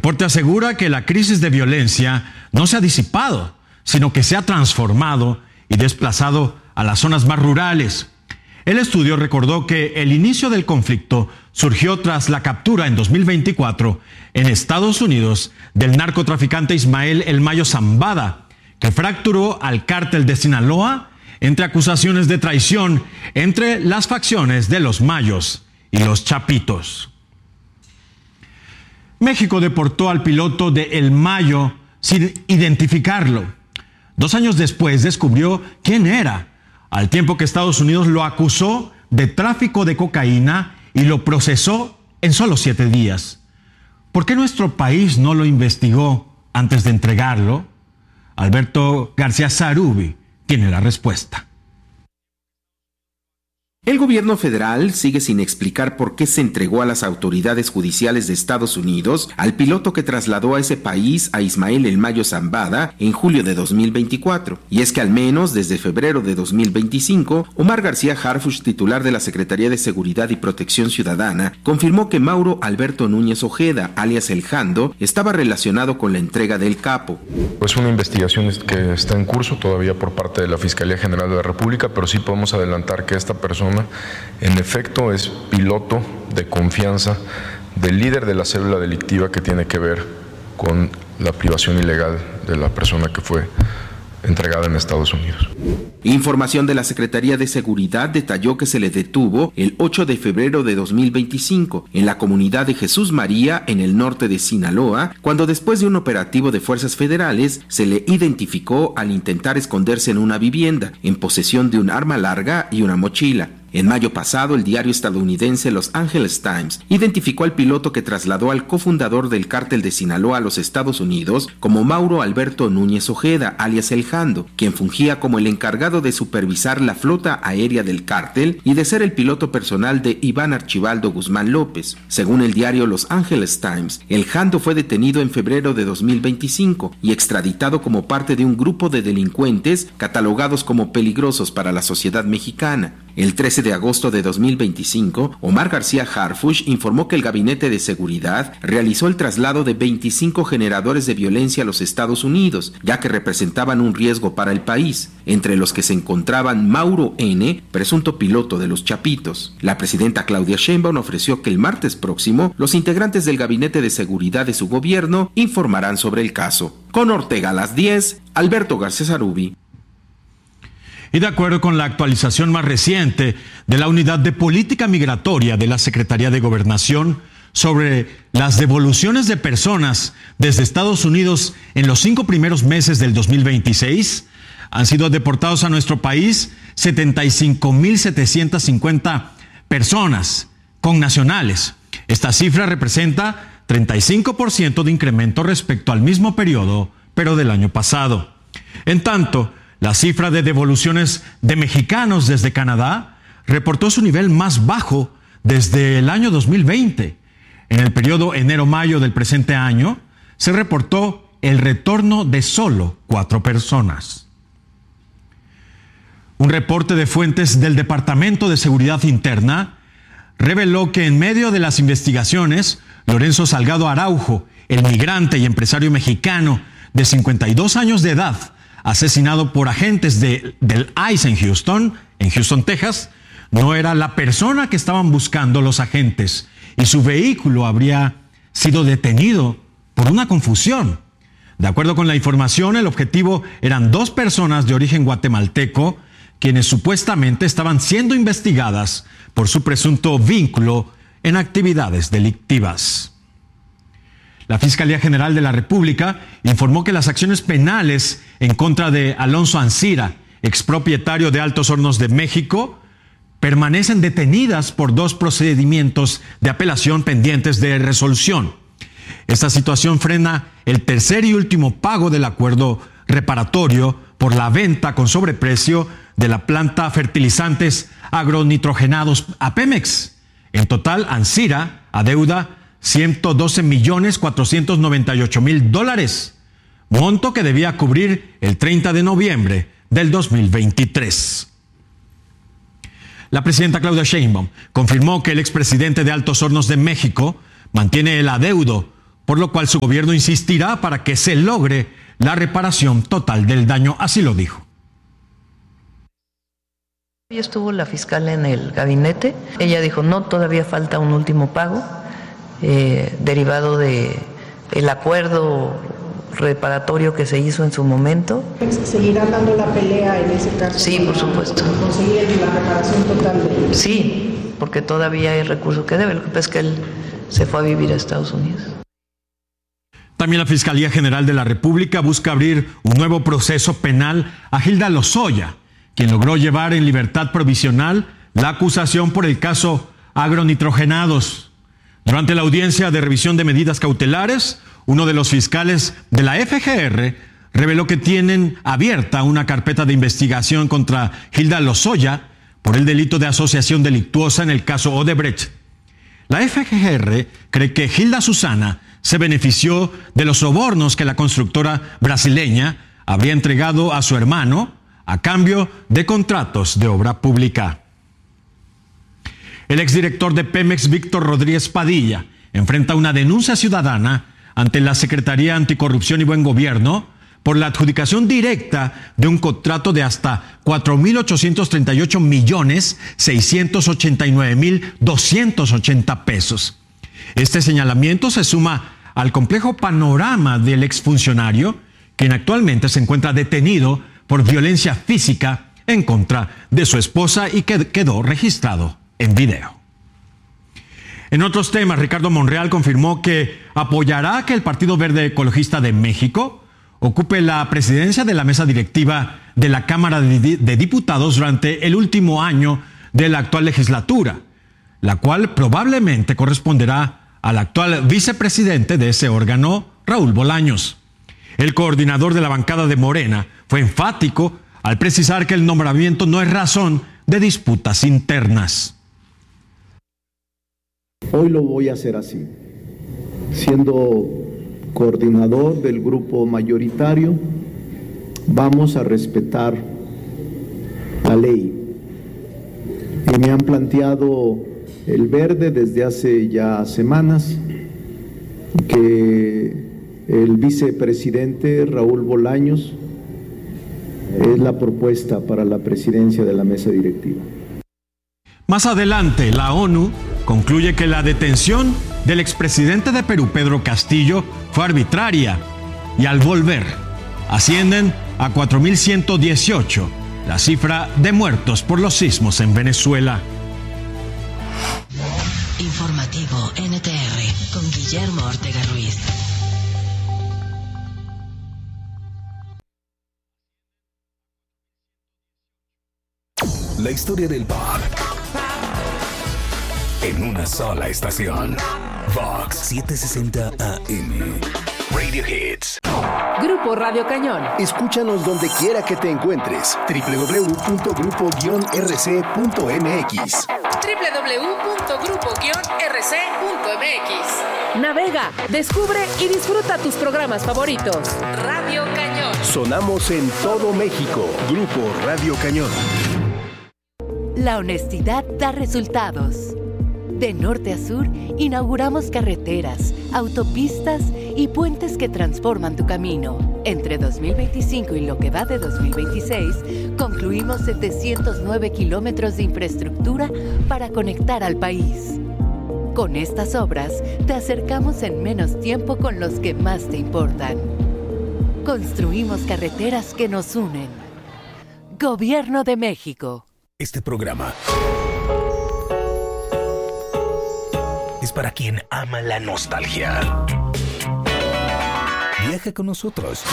reporte asegura que la crisis de violencia no se ha disipado, sino que se ha transformado y desplazado a las zonas más rurales. El estudio recordó que el inicio del conflicto surgió tras la captura en 2024 en Estados Unidos del narcotraficante Ismael El Mayo Zambada, que fracturó al cártel de Sinaloa entre acusaciones de traición entre las facciones de los Mayos y los Chapitos. México deportó al piloto de El Mayo sin identificarlo. 2 años después descubrió quién era, al tiempo que Estados Unidos lo acusó de tráfico de cocaína y lo procesó en solo 7 días. ¿Por qué nuestro país no lo investigó antes de entregarlo? Alberto García Sarubi tiene la respuesta. El gobierno federal sigue sin explicar por qué se entregó a las autoridades judiciales de Estados Unidos al piloto que trasladó a ese país a Ismael El Mayo Zambada en julio de 2024. Y es que al menos desde febrero de 2025, Omar García Harfuch, titular de la Secretaría de Seguridad y Protección Ciudadana, confirmó que Mauro Alberto Núñez Ojeda, alias El Jando, estaba relacionado con la entrega del capo. Es una investigación que está en curso todavía por parte de la Fiscalía General de la República, pero sí podemos adelantar que esta persona en efecto es piloto de confianza del líder de la célula delictiva que tiene que ver con la privación ilegal de la persona que fue entregada en Estados Unidos. Información de la Secretaría de Seguridad detalló que se le detuvo el 8 de febrero de 2025 en la comunidad de Jesús María en el norte de Sinaloa, cuando después de un operativo de fuerzas federales se le identificó al intentar esconderse en una vivienda en posesión de un arma larga y una mochila. En mayo pasado, el diario estadounidense Los Angeles Times identificó al piloto que trasladó al cofundador del cártel de Sinaloa a los Estados Unidos como Mauro Alberto Núñez Ojeda, alias El Jando, quien fungía como el encargado de supervisar la flota aérea del cártel y de ser el piloto personal de Iván Archibaldo Guzmán López. Según el diario Los Angeles Times, El Jando fue detenido en febrero de 2025 y extraditado como parte de un grupo de delincuentes catalogados como peligrosos para la sociedad mexicana. El 13 de agosto de 2025, Omar García Harfuch informó que el Gabinete de Seguridad realizó el traslado de 25 generadores de violencia a los Estados Unidos, ya que representaban un riesgo para el país, entre los que se encontraban Mauro N., presunto piloto de los Chapitos. La presidenta Claudia Sheinbaum ofreció que el martes próximo los integrantes del Gabinete de Seguridad de su gobierno informarán sobre el caso. Con Ortega a las 10, Alberto García Sarubi. Y de acuerdo con la actualización más reciente de la Unidad de Política Migratoria de la Secretaría de Gobernación sobre las devoluciones de personas desde Estados Unidos en los 5 primeros meses del 2026, han sido deportados a nuestro país 75.750 personas connacionales. Esta cifra representa 35% de incremento respecto al mismo periodo, pero del año pasado. En tanto, la cifra de devoluciones de mexicanos desde Canadá reportó su nivel más bajo desde el año 2020. En el periodo enero-mayo del presente año, se reportó el retorno de solo 4 personas. Un reporte de fuentes del Departamento de Seguridad Interna reveló que en medio de las investigaciones, Lorenzo Salgado Araujo, el migrante y empresario mexicano de 52 años de edad, asesinado por agentes del ICE en Houston, Texas, no era la persona que estaban buscando los agentes y su vehículo habría sido detenido por una confusión. De acuerdo con la información, el objetivo eran 2 personas de origen guatemalteco quienes supuestamente estaban siendo investigadas por su presunto vínculo en actividades delictivas. La Fiscalía General de la República informó que las acciones penales en contra de Alonso Ancira, expropietario de Altos Hornos de México, permanecen detenidas por 2 procedimientos de apelación pendientes de resolución. Esta situación frena el tercer y último pago del acuerdo reparatorio por la venta con sobreprecio de la planta fertilizantes agronitrogenados a Pemex. En total, Ancira adeuda $112.498.000, monto que debía cubrir el 30 de noviembre del 2023. La presidenta Claudia Sheinbaum confirmó que el expresidente de Altos Hornos de México mantiene el adeudo por lo cual su gobierno insistirá para que se logre la reparación total del daño, así lo dijo. Hoy estuvo la fiscal en el gabinete, ella dijo no, todavía falta un último pago derivado del acuerdo reparatorio que se hizo en su momento. ¿Seguirán dando la pelea en ese caso? Sí, por supuesto. ¿Conseguir la reparación total de...? Sí, porque todavía hay recurso que debe, lo que pasa es que él se fue a vivir a Estados Unidos. También la Fiscalía General de la República busca abrir un nuevo proceso penal a Hilda Lozoya, quien logró llevar en libertad provisional la acusación por el caso agronitrogenados. Durante la audiencia de revisión de medidas cautelares, uno de los fiscales de la FGR reveló que tienen abierta una carpeta de investigación contra Hilda Lozoya por el delito de asociación delictuosa en el caso Odebrecht. La FGR cree que Hilda Susana se benefició de los sobornos que la constructora brasileña habría entregado a su hermano a cambio de contratos de obra pública. El exdirector de Pemex, Víctor Rodríguez Padilla, enfrenta una denuncia ciudadana ante la Secretaría Anticorrupción y Buen Gobierno por la adjudicación directa de un contrato de hasta 4,838,689,280 pesos. Este señalamiento se suma al complejo panorama del exfuncionario, quien actualmente se encuentra detenido por violencia física en contra de su esposa y que quedó registrado en video. En otros temas, Ricardo Monreal confirmó que apoyará que el Partido Verde Ecologista de México ocupe la presidencia de la mesa directiva de la Cámara de Diputados durante el último año de la actual legislatura, la cual probablemente corresponderá al actual vicepresidente de ese órgano, Raúl Bolaños. El coordinador de la bancada de Morena fue enfático al precisar que el nombramiento no es razón de disputas internas. Hoy lo voy a hacer así, siendo coordinador del grupo mayoritario, vamos a respetar la ley. Y me han planteado el Verde desde hace ya semanas que el vicepresidente Raúl Bolaños es la propuesta para la presidencia de la mesa directiva. Más adelante, la ONU concluye que la detención del expresidente de Perú, Pedro Castillo, fue arbitraria y al volver ascienden a 4.118 la cifra de muertos por los sismos en Venezuela. Informativo NTR con Guillermo Ortega Ruiz. La historia del pop en una sola estación. Vox 760 AM. Radio Hits. Grupo Radio Cañón. Escúchanos donde quiera que te encuentres. www.grupo-rc.mx. www.grupo-rc.mx. Navega, descubre y disfruta tus programas favoritos. Radio Cañón. Sonamos en todo México. Grupo Radio Cañón. La honestidad da resultados. De norte a sur, inauguramos carreteras, autopistas y puentes que transforman tu camino. Entre 2025 y lo que va de 2026, concluimos 709 kilómetros de infraestructura para conectar al país. Con estas obras, te acercamos en menos tiempo con los que más te importan. Construimos carreteras que nos unen. Gobierno de México. Este programa es para quien ama la nostalgia. Viaja con nosotros.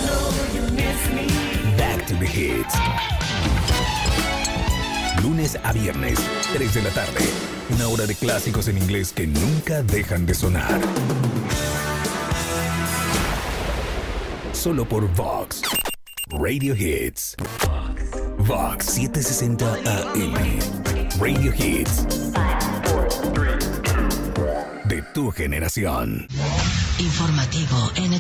Back to the Hits. Lunes a viernes, 3 de la tarde. Una hora de clásicos en inglés que nunca dejan de sonar. Solo por Vox. Radio Hits. Vox 760 AM. Radio Hits. De tu generación. Informativo NTR.